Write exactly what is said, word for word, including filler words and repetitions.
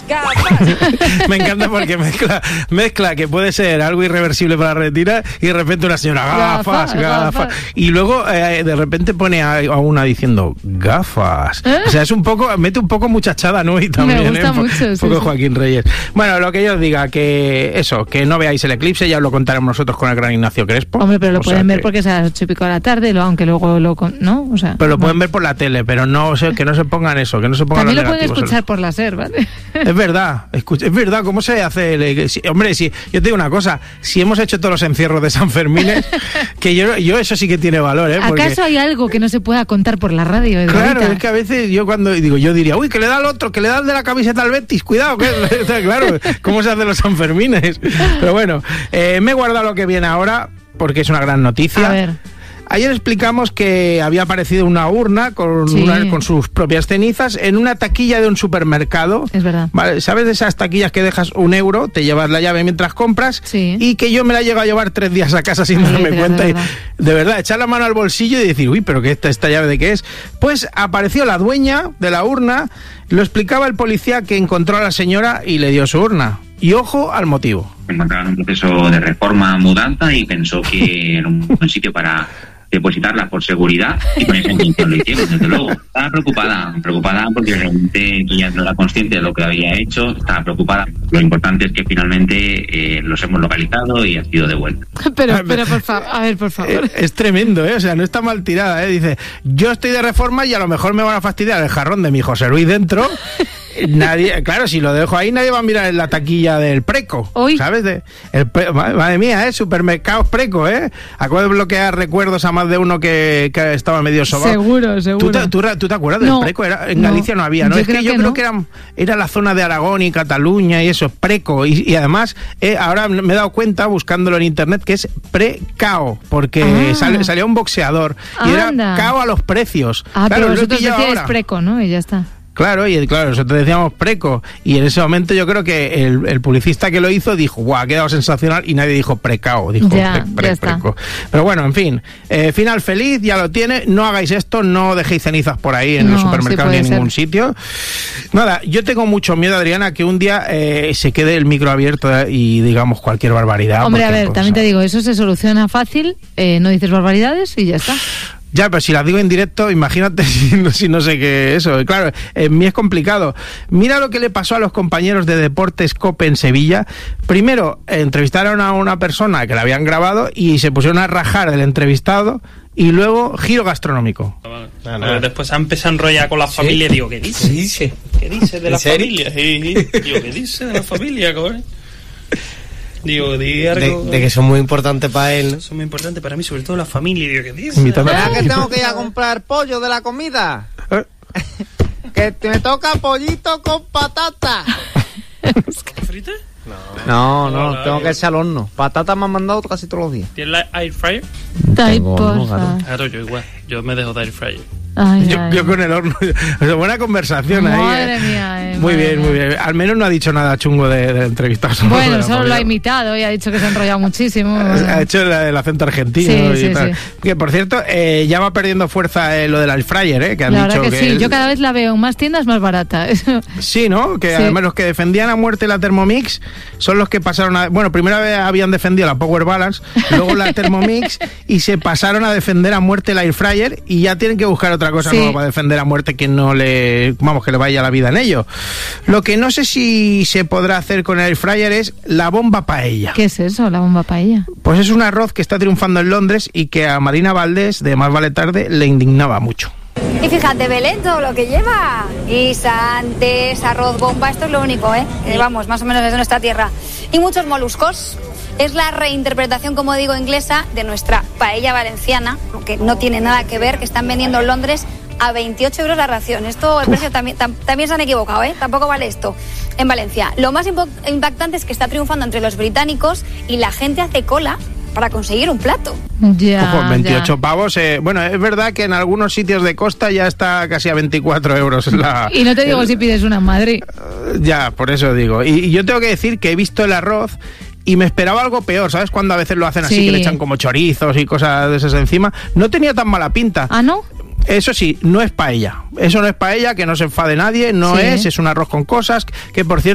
gafas. Me encanta porque mezcla, mezcla que puede ser algo irreversible para la retina y de repente una señora, gafas, gafas. gafas. Y luego eh, de repente pone a, a una diciendo, gafas. ¿Eh? O sea, es un poco, mete un poco muchachada, ¿no? Y también, me gusta ¿eh? mucho. Un sí, poco sí. Joaquín Reyes. Bueno, lo que yo os diga, que eso, que no veáis el eclipse, ya os lo contaremos nosotros con el gran Ignacio Crespo. Hombre, pero lo o pueden sea ver que... porque es a las ocho y pico de la tarde, aunque luego lo... ¿no? O sea, pero lo bueno. pueden ver por la tele, pero no, o sea, que no se pongan eso, que no se pongan También los lo pueden negativos. escuchar por la SER, ¿vale? Es verdad, escucha, es verdad, ¿cómo se hace? El, si, hombre, si, yo te digo una cosa, si hemos hecho todos los encierros de San Fermín, que yo, yo eso sí que tiene valor, ¿eh? Porque... ¿Acaso hay algo que no se pueda contar por la radio? Edurita? Claro, es que a veces yo cuando digo, yo diría, uy, que le da al otro, que le da al de la camiseta al Betis, cuidado, que claro, ¿cómo se hacen los Sanfermines? Pero bueno, eh, me he guardado lo que viene ahora, porque es una gran noticia. A ver. Ayer explicamos que había aparecido una urna con, sí. una, con sus propias cenizas en una taquilla de un supermercado. Es verdad. ¿Vale? ¿Sabes de esas taquillas que dejas un euro, te llevas la llave mientras compras? Sí. Y que yo me la llego a llevar tres días a casa sin Ay, darme cuenta. De y, verdad. de verdad, echar la mano al bolsillo y decir, uy, pero ¿qué esta, esta llave de qué es? Pues apareció la dueña de la urna, lo explicaba el policía que encontró a la señora y le dio su urna. Y ojo al motivo. Se encontraba en un proceso de reforma, mudanza y pensó que era un buen sitio para depositarla por seguridad y con esa intención lo hicieron, desde luego. Estaba preocupada, preocupada porque realmente ella no era consciente de lo que había hecho, estaba preocupada. Lo importante es que finalmente eh, los hemos localizado y ha sido devuelta. Pero, pero por favor, a ver, por favor. Es, es tremendo, ¿eh? O sea, no está mal tirada, ¿eh? Dice, yo estoy de reforma y a lo mejor me van a fastidiar el jarrón de mi José Luis dentro. Nadie, claro, si lo dejo ahí nadie va a mirar en la taquilla del Preco. Uy. ¿Sabes? De, el, madre mía, ¿eh? Supermercados Preco, ¿eh? Acabo de bloquear recuerdos a más de uno que, que estaba medio sobado. Seguro, seguro. ¿Tú te, tú, tú te acuerdas no, del Preco? Era, en no. Galicia no había, ¿no? Yo es que creo yo que creo no. que era, era la zona de Aragón y Cataluña y eso, Preco. Y, y además, eh, ahora me he dado cuenta, buscándolo en internet, que es Precao, porque ah. sal, salía un boxeador y Anda. era cao a los precios. Ah, claro, pero vosotros decíais ahora. Preco, ¿no? Y ya está. Claro, y claro, nosotros decíamos Preco, y en ese momento yo creo que el, el publicista que lo hizo dijo, guau, ha quedado sensacional, y nadie dijo Precao, dijo ya, pre, pre, ya está. Preco. Pero bueno, en fin, eh, final feliz, ya lo tiene, no hagáis esto, no dejéis cenizas por ahí en no, los supermercados sí ni en ser. ningún sitio. Nada, yo tengo mucho miedo, Adriana, que un día eh, se quede el micro abierto y digamos cualquier barbaridad. Hombre, porque, a ver, pues, también te digo, eso se soluciona fácil, eh, no dices barbaridades y ya está. Ya, pero si las digo en directo, imagínate si no, si no sé qué eso. Claro, en mí es complicado. Mira lo que le pasó a los compañeros de Deportes COPE en Sevilla. Primero, entrevistaron a una persona que la habían grabado y se pusieron a rajar del entrevistado. Y luego, giro gastronómico. No, no. Después ha empezado a enrollar con la ¿Sí? familia. Digo, ¿qué dice? ¿Qué dice? ¿Qué dice de la serio? familia? Sí, sí. Digo, ¿qué dice de la familia, cojones? Digo, di algo. De, de que son muy importantes para él, ¿no? Son muy importantes para mí, sobre todo la familia. Digo, ¿qué dice? Invítame a- ¿Verdad que tengo que ir a comprar pollo de la comida? ¿Eh? Que te me toca pollito con patata. ¿Frita? No, no, Hola, tengo yo- que echar al horno. Patata me han mandado casi todos los días. ¿Tienes la air fryer? Ay, Tengo, porfa. ¿no, gato? Claro, yo igual. Yo me dejo de air fryer. Ay, Yo, ay. yo con el horno. O sea, buena conversación ahí. Madre ¿eh? mía, eh, Muy madre bien, mía. muy bien. Al menos no ha dicho nada chungo de, de entrevistar. solo de Bueno, la solo lo ha familia. imitado y ha dicho que se ha enrollado muchísimo. Ha hecho el, el acento argentino Sí, y sí, tal. sí. Que por cierto, eh, ya va perdiendo fuerza eh, lo del air fryer, eh, que han La dicho verdad que, sí, el- yo cada vez la veo en más tiendas más barata. Eso. Sí, ¿no? Que Sí. además los que defendían a muerte la Thermomix son los que pasaron a... Bueno, primero habían defendido la Power Balance, luego la Thermomix y se pasaron a defender a muerte el air fryer y ya tienen que buscar otra cosa Sí. nueva para defender a muerte que no le... Vamos, que le vaya la vida en ello. Lo que no sé si se podrá hacer con el air fryer es la bomba paella. ¿Qué es eso, la bomba paella? Pues es un arroz que está triunfando en Londres y que a Marina Valdés, de Más Vale Tarde, le indignaba mucho. Y fíjate, Belén, todo lo que lleva. Guisantes, arroz, bomba, esto es lo único, ¿eh? Que vamos, más o menos desde nuestra tierra. Y muchos moluscos. Es la reinterpretación, como digo, inglesa de nuestra paella valenciana, aunque no tiene nada que ver, que están vendiendo en Londres a veintiocho euros la ración. Esto, el precio también, tam, también se han equivocado, ¿eh? Tampoco vale esto en Valencia. Lo más impo- impactante es que está triunfando entre los británicos y la gente hace cola para conseguir un plato. Ya, Ojo, veintiocho ya. pavos. Eh, bueno, es verdad que en algunos sitios de costa ya está casi a veinticuatro euros la... Y no te digo el- si pides una en Madrid. Ya, por eso digo. Y, y yo tengo que decir que he visto el arroz y me esperaba algo peor, ¿sabes? Cuando a veces lo hacen así, Sí. que le echan como chorizos y cosas de esas encima. No tenía tan mala pinta. ¿Ah, no? Eso sí, no es paella. Eso no es paella, que no se enfade nadie, no Sí. es, es un arroz con cosas, que por cierto